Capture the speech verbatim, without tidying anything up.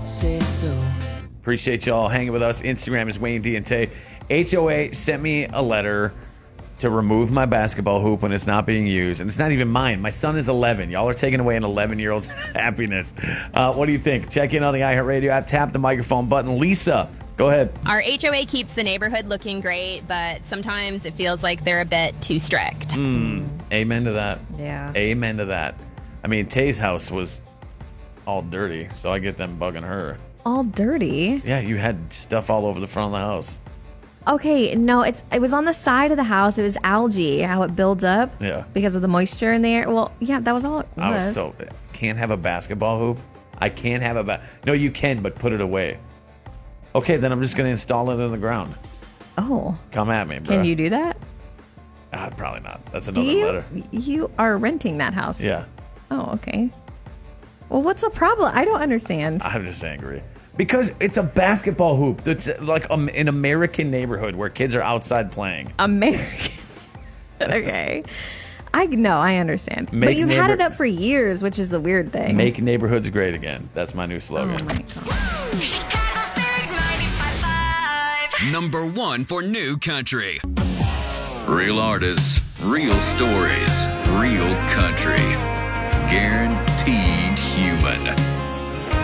say so. Appreciate y'all hanging with us. Instagram is Wayne D and Tay. H O A sent me a letter to remove my basketball hoop when it's not being used. And it's not even mine. My son is eleven. Y'all are taking away an eleven-year-old's happiness. Uh, what do you think? Check in on the iHeartRadio app. Tap the microphone button. Lisa, go ahead. Our H O A keeps the neighborhood looking great, but sometimes it feels like they're a bit too strict. Mm, amen to that. Yeah. Amen to that. I mean, Tay's house was all dirty, so I get them bugging her. All dirty? Yeah, you had stuff all over the front of the house. Okay, no, it's it was on the side of the house. It was algae, how it builds up. Yeah. Because of the moisture in the air. Well, yeah, that was all it was. I was so... Can't have a basketball hoop? I can't have a... Ba- no, you can, but put it away. Okay, then I'm just going to install it in the ground. Oh. Come at me, bro. Can you do that? Ah, probably not. That's Do another you? letter. You are renting that house. Yeah. Oh, okay. Well, what's the problem? I don't understand. I'm just angry. Because it's a basketball hoop. It's like um, an American neighborhood where kids are outside playing. American. Okay. I know, I understand. Make but you've neighbor- had it up for years, which is the weird thing. Make neighborhoods great again. That's my new slogan. Oh, my God. Chicago's Big ninety-five point five. Number one for New Country. Real artists, real stories, real country. Guaranteed